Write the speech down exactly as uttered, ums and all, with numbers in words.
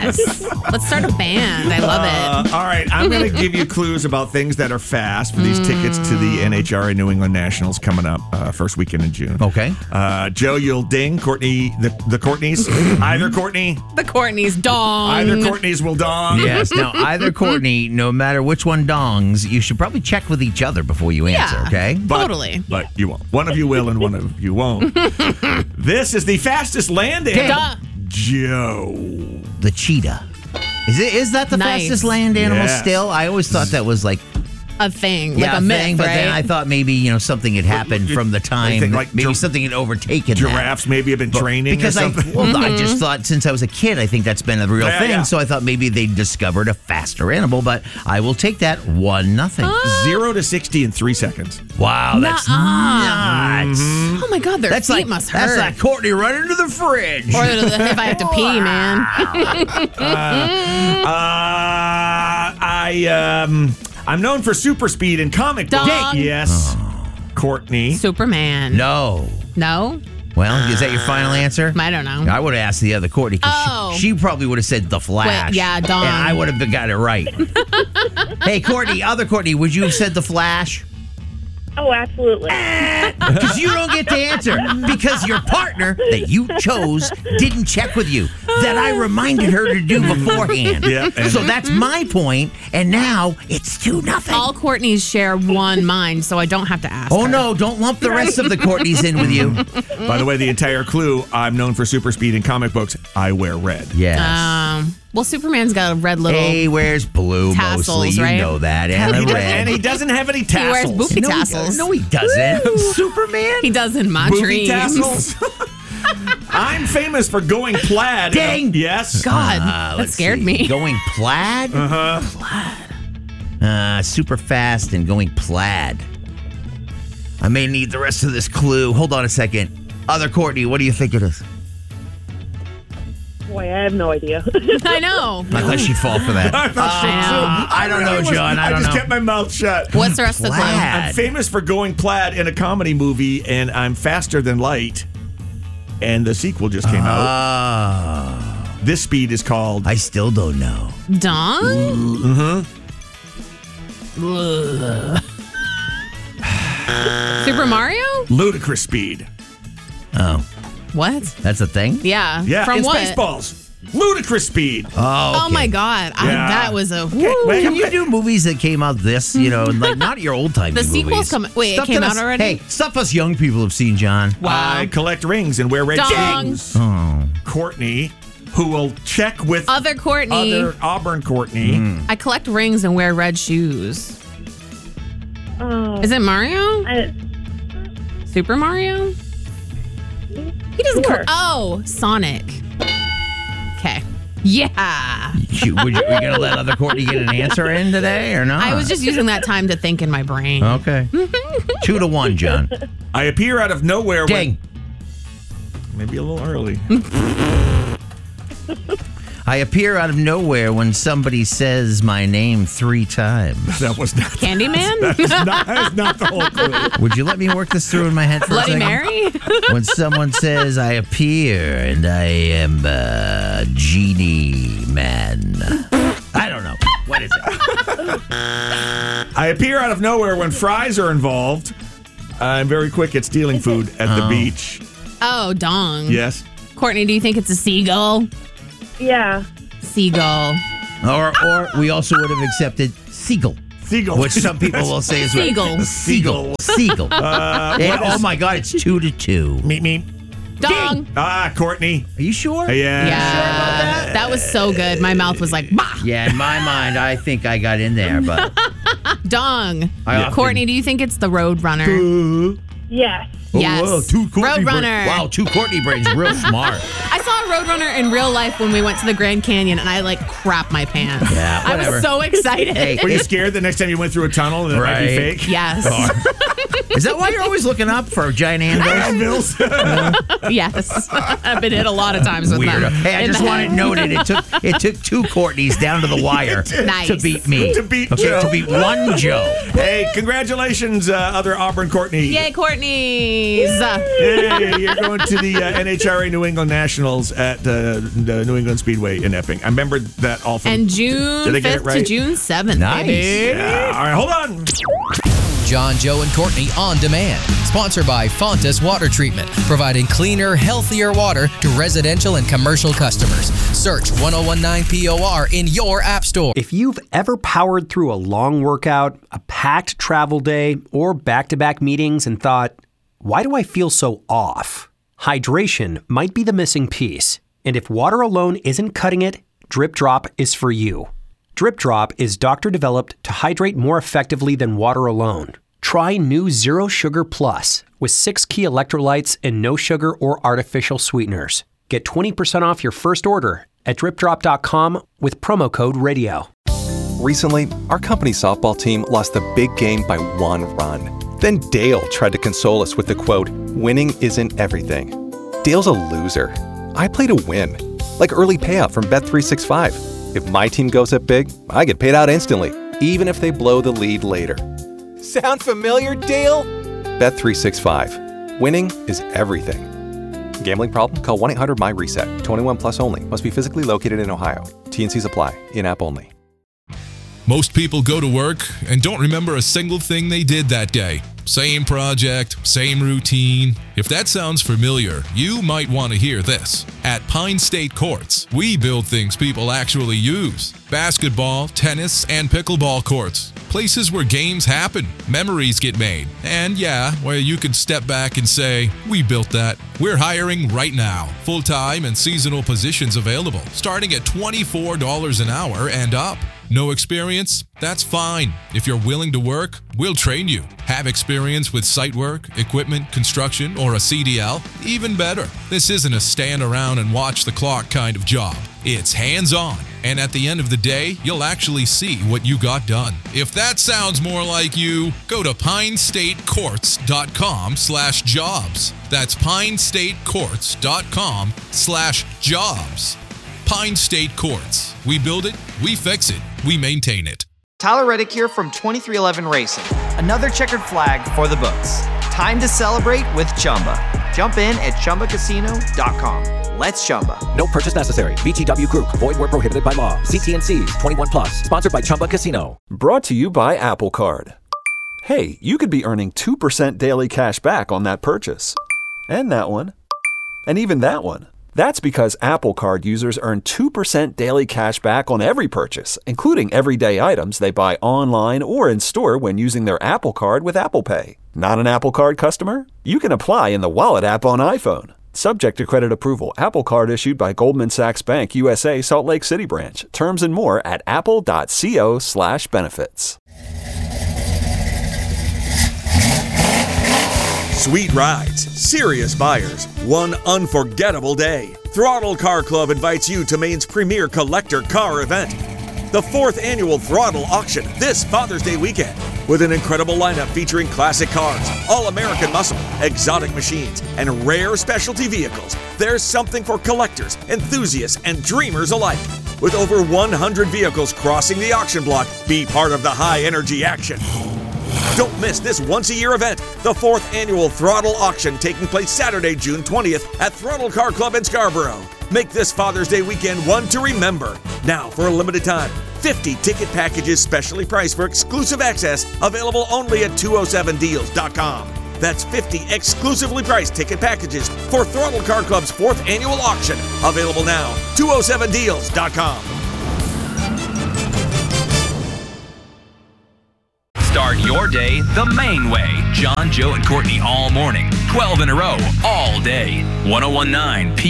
Yes. Let's start a band. I love it. Uh, all right, I'm going to give you clues about things that are fast for these mm. tickets to the N H R A New England Nationals coming up uh, first weekend in June. Okay. Uh, Joe, you'll ding. Courtney, the, the Courtneys. Either Courtney. The Courtneys dong. Either Courtneys will dong. Yes. Now, either Courtney, no matter which one dongs, you should probably check with each other before you answer, yeah, okay? But, totally. But you won't. One of you will and one of you won't. This is the fastest land animal. Duh. Joe. The cheetah. Is it? Is that the Nice. fastest land animal Yes. still? I always thought that was like A thing. yeah, like a, a myth, thing, but right? then I thought maybe, you know, something had happened from the time. think like maybe gir- something had overtaken that. Giraffes maybe have been But- training because or I, something. well, I Mm-hmm. just thought since I was a kid, I think that's been a real Yeah, thing. yeah. So I thought maybe they discovered a faster animal, but I will take that one nothing. Zero to sixty in three seconds. Wow, that's Nuh-uh. nuts. Oh my God, their That's feet like must hurt. that's like Courtney running to the fridge. or if I have to pee, man. Uh, I um, I'm known for super speed in comic books. Dog. Yes, Courtney. Superman. no. No? Well, is that your final answer? I don't know. I would have asked the other Courtney because Oh. she, she probably would have said the Flash. Wait, yeah, Dawn. And I would have got it right. Hey, Courtney, other Courtney, would you have said the Flash? Oh, absolutely. Because you don't get to answer. Because your partner that you chose didn't check with you. That I reminded her to do beforehand. Yeah, and- So that's my point, and now it's two nothing. All Courtneys share one mind, so I don't have to ask. Oh her. no! Don't lump the rest of the Courtneys in with you. By the way, the entire clue, I'm known for super speed in comic books. I wear red. Yes. Um, well, Superman's got a red little. He wears blue tassels, mostly. You right? know that, and He a does- red. and he doesn't have any He tassels. wears booby no, tassels. He, no, he doesn't. Superman. He does in my Booby dreams. tassels. I'm famous for going plaid. Dang. Yes. God, Uh, that let's scared see. me. Going plaid? Uh-huh. Plaid. Uh, super fast and going plaid. I may need the rest of this clue. Hold on a second. Other Courtney, what do you think it is? Boy, I have no idea. I know. I thought she'd fall for that. I thought she I know. too. I don't know, really was- John. I don't just know. kept my mouth shut. What's the rest of the clue? Plaid. I'm famous for going plaid in a comedy movie, and I'm faster than light. And the sequel just came out. Oh, This speed is called. I still don't know. Dawn? Mm-hmm. Super Mario? Ludicrous speed. Oh, What? that's a thing? Yeah. Yeah, From in what? Spaceballs. Ludicrous speed. Oh, Oh okay. my God. I, Yeah. that was a. Okay, woo. wait. Can you do movies that came out this, you know, like not your old time The movies? sequel's come- wait, it Stuff came that out us- already? Hey, stuff us young people have seen, John. Wow. I collect rings and wear red Dong. shoes. Oh. Courtney, who will check with Other Courtney. other Auburn Courtney. I collect rings and wear red shoes. Oh, Is it Mario? I, Super Mario? He doesn't. Sure. co- oh, Sonic. Okay. Yeah. You, would you, we gonna let other Courtney get an answer in today or not? I was just using that time to think in my brain. okay. Two to one, John. I appear out of nowhere. Dang. When, maybe a little early. I appear out of nowhere when somebody says my name three times. That was not. Candyman? That is not, that is not the whole clue. Would you let me work this through in my head for Bloody a second? Mary? When someone says I appear and I am a genie man. I don't know. What is it? I appear out of nowhere when fries are involved. I'm very quick at stealing food at the Oh. beach. Oh, dong. Yes. Courtney, do you think it's a seagull? yeah. Seagull. Or or we also would have accepted seagull. Seagull. Which some people will say is what? Seagull. Seagull. Seagull. Uh, And- what is- oh my God, it's two to two. Meet me. Dong. Ah, Courtney. Are you sure? Yeah. Yeah. That was so good. My mouth was like, bah. Yeah, in my mind, I think I got in there, but Dong. I often- Courtney, do you think it's the Road Runner? Yes. Yes. Oh, wow, two Courtney Roadrunner. brains. Wow, two Courtney brains, real smart. I saw a Roadrunner in real life when we went to the Grand Canyon, and I like crapped my pants. Yeah, I whatever. was so excited. Hey, Were you scared the next time you went through a tunnel and it might be Right. fake? Yes. Is that why you're always looking up for giant anvils? Anvils. Yes. I've been hit a lot of times with Weirdo. them. Hey, I In just the want it head. noted. It took it took two Courtneys down to the wire Nice. to beat me. To beat okay, Joe. to beat one Joe. Hey, congratulations, uh, other Auburn Courtney. Yay, Courtney. Nice. Hey, you're going to the uh, N H R A New England Nationals at uh, the New England Speedway in Epping. I remember that all from... And June Did I get it fifth right? to June seventh, Nice. baby. Yeah. All right, hold on. John, Joe, and Courtney on demand. Sponsored by Fontas Water Treatment, providing cleaner, healthier water to residential and commercial customers. Search ten nineteen P O R in your app store. If you've ever powered through a long workout, a packed travel day, or back-to-back meetings and thought, why do I feel so off? Hydration might be the missing piece. And if water alone isn't cutting it, Drip Drop is for you. Drip Drop is doctor-developed to hydrate more effectively than water alone. Try new Zero Sugar Plus with six key electrolytes and no sugar or artificial sweeteners. Get twenty percent off your first order at drip drop dot com with promo code radio. Recently, our company softball team lost the big game by one run. Then Dale tried to console us with the quote, "Winning isn't everything." Dale's a loser. I play to win, like early payout from Bet three sixty-five. If my team goes up big, I get paid out instantly, even if they blow the lead later. Sound familiar, Dale? Bet three sixty-five. Winning is everything. Gambling problem? Call one eight hundred M Y reset. twenty-one plus only. Must be physically located in Ohio. T N Cs apply. In-app only. Most people go to work and don't remember a single thing they did that day. Same project, same routine. If that sounds familiar, you might want to hear this. At Pine State Courts, we build things people actually use. Basketball, tennis, and pickleball courts. Places where games happen, memories get made, and yeah, where you can step back and say, we built that. We're hiring right now. Full-time and seasonal positions available, starting at twenty-four dollars an hour and up. No experience? That's fine. If you're willing to work, we'll train you. Have experience with site work, equipment, construction, or a C D L? Even better. This isn't a stand around and watch the clock kind of job. It's hands-on, and at the end of the day, you'll actually see what you got done. If that sounds more like you, go to pinestatecourts.com slash jobs. That's pinestatecourts.com slash jobs. Pine State Courts. We build it, we fix it, we maintain it. Tyler Reddick here from twenty-three eleven Racing. Another checkered flag for the books. Time to celebrate with Chumba. Jump in at chumba casino dot com. Let's Chumba. No purchase necessary. V G W Group. Void where prohibited by law. See T N Cs. twenty-one plus. Sponsored by Chumba Casino. Brought to you by Apple Card. Hey, you could be earning two percent daily cash back on that purchase. And that one. And even that one. That's because Apple Card users earn two percent daily cash back on every purchase, including everyday items they buy online or in store when using their Apple Card with Apple Pay. Not an Apple Card customer? You can apply in the Wallet app on iPhone. Subject to credit approval. Apple Card issued by Goldman Sachs Bank U S A Salt Lake City branch. Terms and more at apple.co slash benefits. Sweet rides, serious buyers, one unforgettable day. Throttle Car Club invites you to Maine's premier collector car event, the fourth annual Throttle Auction this Father's Day weekend, with an incredible lineup featuring classic cars, all-American muscle, exotic machines, and rare specialty vehicles. There's something for collectors, enthusiasts, and dreamers alike. With over one hundred vehicles crossing the auction block, be part of the high-energy action. Don't miss this once-a-year event, the fourth annual Throttle Auction, taking place Saturday, June twentieth at Throttle Car Club in Scarborough. Make this Father's Day weekend one to remember. Now, for a limited time, fifty ticket packages specially priced for exclusive access, available only at two oh seven deals dot com. That's fifty exclusively priced ticket packages for Throttle Car Club's fourth annual auction, available now, two oh seven deals dot com. Start your day the Maine way. John, Joe, and Courtney all morning. twelve in a row, all day. ten nineteen P